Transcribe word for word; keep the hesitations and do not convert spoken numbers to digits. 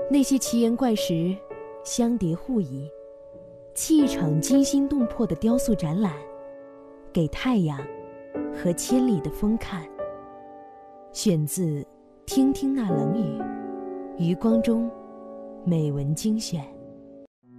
那些奇岩怪石相叠互移，砌一场惊心动魄的雕塑展览，给太阳和千里的风看。选自《听听那冷雨》，余光中美文精选。